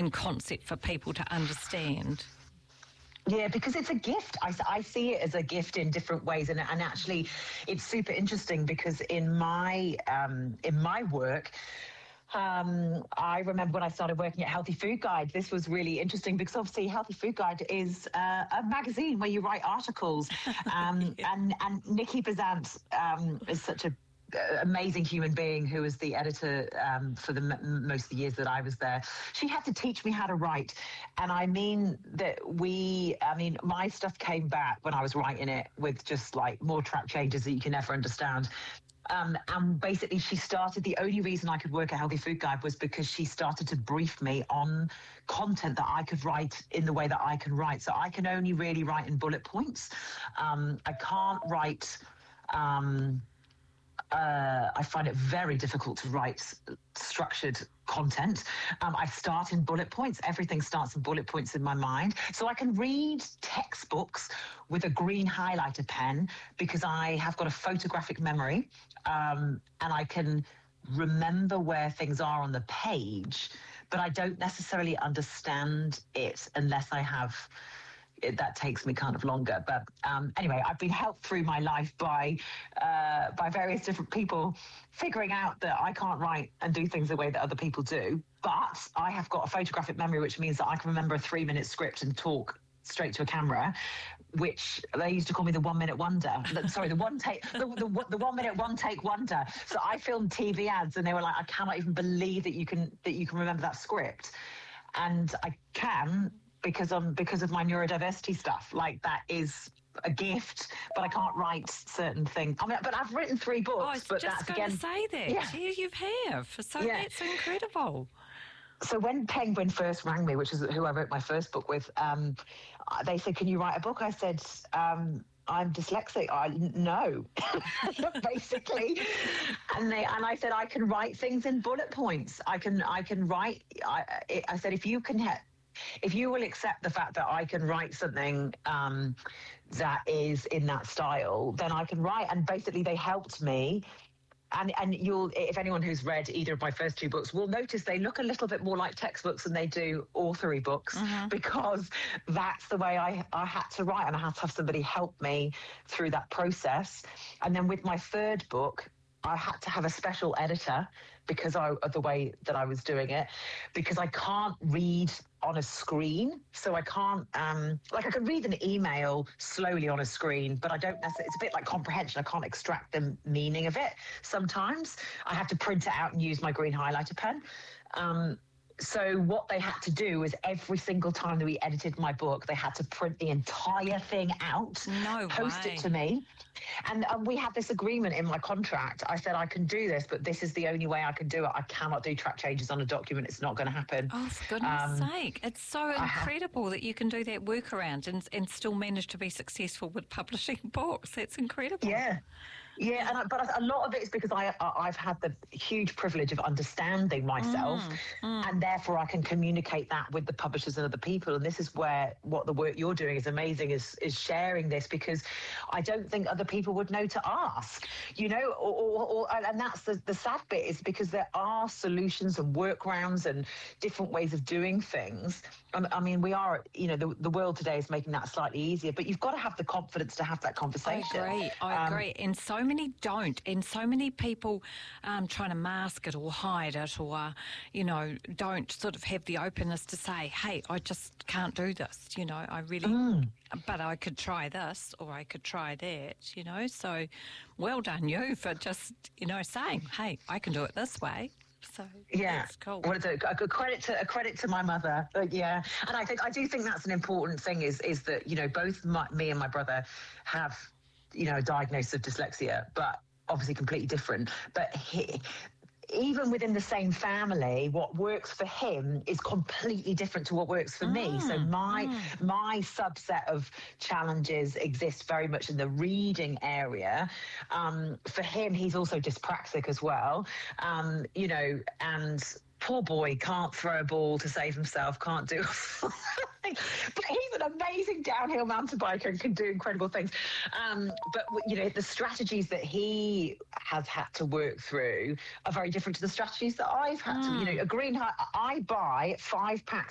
in concept for people to understand. Yeah, because it's a gift. I see it as a gift in different ways, and actually, it's super interesting because in my work. I remember when I started working at Healthy Food Guide, this was really interesting because obviously Healthy Food Guide is a magazine where you write articles. And Nikki Bazant is such an amazing human being who was the editor for most of the years that I was there. She had to teach me how to write. And I mean that my stuff came back when I was writing it with just like more track changes that you can never understand. And basically she started, the only reason I could work at Healthy Food Guide was because she started to brief me on content that I could write in the way that I can write. So I can only really write in bullet points. I can't write, I find it very difficult to write structured content. I start in bullet points. Everything starts in bullet points in my mind. So I can read textbooks with a green highlighter pen because I have got a photographic memory, and I can remember where things are on the page, but I don't necessarily understand it unless I have... that takes me kind of longer. But anyway, I've been helped through my life by various different people figuring out that I can't write and do things the way that other people do. But I have got a photographic memory, which means that I can remember a 3-minute script and talk straight to a camera, which they used to call me the 1 minute wonder. Sorry, the 1 minute one take wonder. So I filmed TV ads and they were like, I cannot even believe that you can remember that script. And I can, because of my neurodiversity stuff. Like, that is a gift, but I can't write certain things. I mean, but I've written 3 books. I was but just going to say that. Yeah, you have. So that's incredible. So when Penguin first rang me, which is who I wrote my first book with, they said, "Can you write a book?" I said, I'm dyslexic. No, basically. And I said, I can write things in bullet points. I can write. I said, if you will accept the fact that I can write something that is in that style, then I can write. And basically, they helped me. And you'll, if anyone who's read either of my first 2 books will notice they look a little bit more like textbooks than they do authory books, because that's the way I had to write, and I had to have somebody help me through that process. And then with my 3rd book, I had to have a special editor because of the way that I was doing it, because I can't read on a screen. So I can't, I can read an email slowly on a screen, but I don't necessarily, it's a bit like comprehension. I can't extract the meaning of it. Sometimes I have to print it out and use my green highlighter pen. So what they had to do was every single time that we edited my book, they had to print the entire thing out, post it to me. And we had this agreement in my contract. I said, I can do this, but this is the only way I can do it. I cannot do track changes on a document. It's not going to happen. Oh, for goodness sake. It's so incredible that you can do that workaround and still manage to be successful with publishing books. That's incredible. Yeah. Yeah, but a lot of it is because I've had the huge privilege of understanding myself, and therefore I can communicate that with the publishers and other people. And this is where what the work you're doing is amazing, is sharing this, because I don't think other people would know to ask, you know, and that's the sad bit, is because there are solutions and workarounds and different ways of doing things. I mean, we are, you know, the world today is making that slightly easier, but you've got to have the confidence to have that conversation. I agree. And so many don't. And so many people trying to mask it or hide it, or, you know, don't sort of have the openness to say, hey, I just can't do this. You know, I really, but I could try this or I could try that, you know. So well done you for just, you know, saying, hey, I can do it this way. So yeah, that's cool. Well, it's a credit to my mother. Yeah, and I do think that's an important thing, is that, you know, both me and my brother have, you know, a diagnosis of dyslexia, but obviously completely different. But even within the same family, what works for him is completely different to what works for me. So my subset of challenges exists very much in the reading area. For him, he's also dyspraxic as well, you know, and poor boy can't throw a ball to save himself, can't do but he's an amazing downhill mountain biker and can do incredible things. But, you know, the strategies that he has had to work through are very different to the strategies that I've had to, you know, I buy 5 packs